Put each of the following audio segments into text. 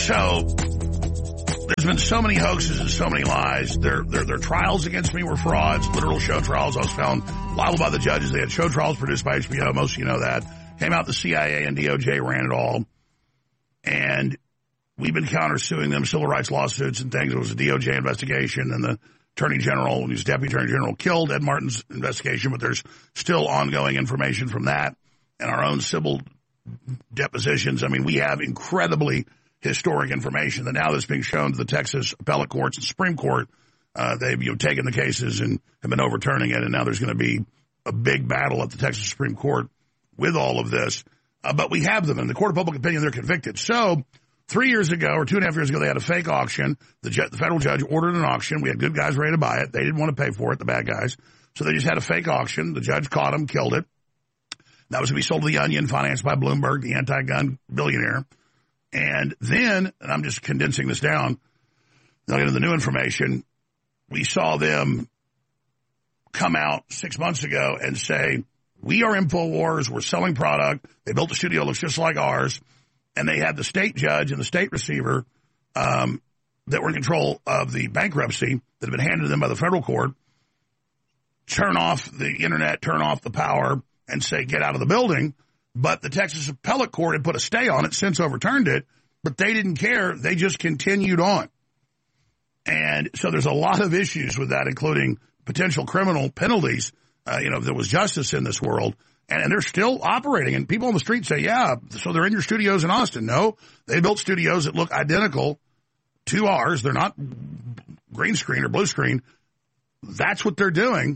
So there's been so many hoaxes and so many lies. Their trials against me were frauds, literal show trials. I was found liable by the judges. They had show trials produced by HBO. Most of you know that. Came out the CIA and DOJ ran it all. And we've been countersuing them, civil rights lawsuits and things. It was a DOJ investigation, and the Attorney General, who's Deputy Attorney General, killed Ed Martin's investigation, but there's still ongoing information from that and our own civil depositions. I mean, we have incredibly historic information that now that's being shown to the Texas appellate courts and Supreme Court. They've taken the cases and have been overturning it, and now there's going to be a big battle at the Texas Supreme Court with all of this. But we have them. In the court of public opinion, they're convicted. So 3 years ago or 2.5 years ago, they had a fake auction. The federal judge ordered an auction. We had good guys ready to buy it. They didn't want to pay for it, the bad guys. So they just had a fake auction. The judge caught them, killed it. That was going to be sold to the Onion, financed by Bloomberg, the anti-gun billionaire. And then, and I'm just condensing this down, I'll get into the new information, we saw them come out 6 months ago and say, we are InfoWars, we're selling product. They built a studio that looks just like ours. And they had the state judge and the state receiver that were in control of the bankruptcy that had been handed to them by the federal court turn off the internet, turn off the power, and say, get out of the building. But the Texas appellate court had put a stay on it, since overturned it, but they didn't care. They just continued on. And so there's a lot of issues with that, including potential criminal penalties. If there was justice in this world. And they're still operating. And people on the street say, yeah, so they're in your studios in Austin. No, they built studios that look identical to ours. They're not green screen or blue screen. That's what they're doing.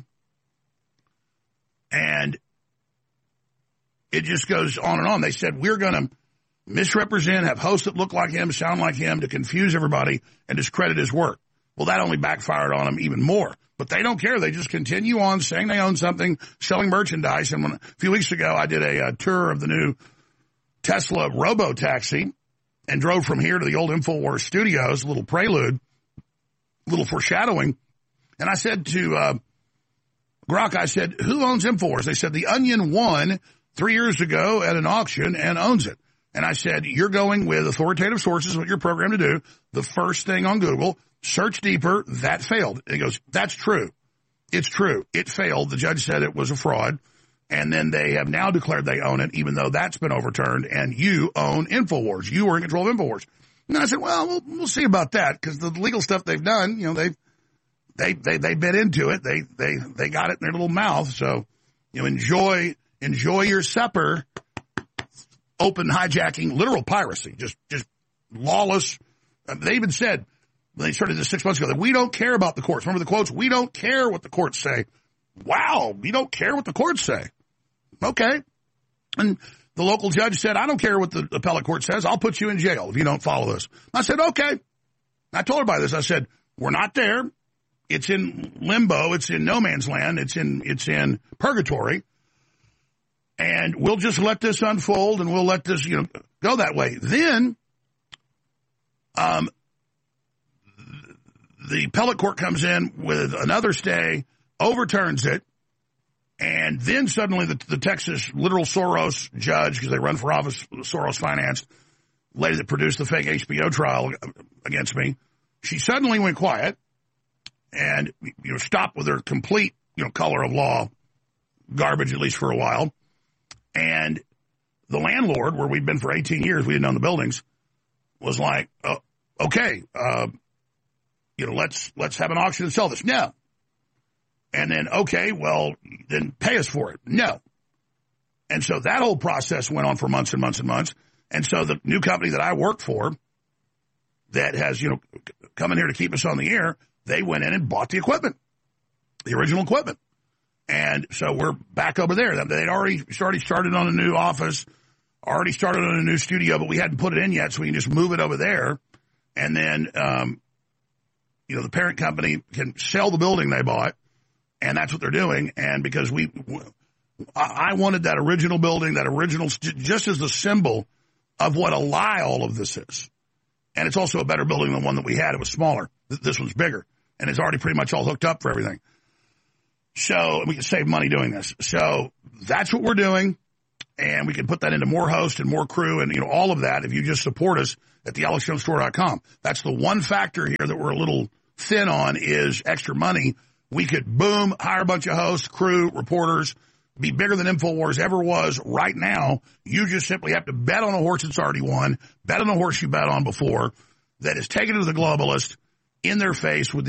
And it just goes on and on. They said, we're going to misrepresent, have hosts that look like him, sound like him, to confuse everybody and discredit his work. Well, that only backfired on them even more. But they don't care. They just continue on saying they own something, selling merchandise. And a few weeks ago, I did a tour of the new Tesla Robo-Taxi and drove from here to the old InfoWars studios, a little prelude, a little foreshadowing. And I said to Grok, I said, who owns InfoWars? They said, the Onion won 3 years ago at an auction and owns it. And I said, you're going with authoritative sources, what you're programmed to do. The first thing on Google, search deeper, that failed. And he goes, that's true. It's true. It failed. The judge said it was a fraud. And then they have now declared they own it, even though that's been overturned. And you own InfoWars. You are in control of InfoWars. And I said, well, we'll see about that, because the legal stuff they've done, they bit into it. They got it in their little mouth. So, enjoy your supper. Open hijacking, literal piracy, just lawless. They even said, when they started this 6 months ago, that we don't care about the courts. Remember the quotes? We don't care what the courts say. Wow, we don't care what the courts say. Okay. And the local judge said, I don't care what the appellate court says. I'll put you in jail if you don't follow this. I said, okay. I told everybody this. I said, we're not there. It's in limbo. It's in no man's land. It's in purgatory. And we'll just let this unfold, and we'll let this, go that way. Then, the appellate court comes in with another stay, overturns it, and then suddenly the Texas literal Soros judge, because they run for office, Soros financed, lady that produced the fake HBO trial against me, she suddenly went quiet and stopped with her complete color of law garbage, at least for a while. And the landlord, where we'd been for 18 years, we didn't own the buildings, was like, okay, let's have an auction and sell this. No. And then, okay, well, then pay us for it. No. And so that whole process went on for months and months and months. And so the new company that I work for that has, come in here to keep us on the air, they went in and bought the equipment, the original equipment. And so we're back over there. They'd already started on a new office, already started on a new studio, but we hadn't put it in yet, so we can just move it over there. And then, the parent company can sell the building they bought, and that's what they're doing. And because I wanted that original building, that original, just as the symbol of what a lie all of this is. And it's also a better building than the one that we had. It was smaller. This one's bigger, and it's already pretty much all hooked up for everything. So we can save money doing this. So that's what we're doing. and we can put that into more hosts and more crew and, all of that if you just support us at the AlexJonesStore.com. That's the one factor here that we're a little thin on is extra money. We could, boom, hire a bunch of hosts, crew, reporters, be bigger than InfoWars ever was right now. You just simply have to bet on a horse that's already won, bet on a horse you bet on before that is taken to the globalist in their face with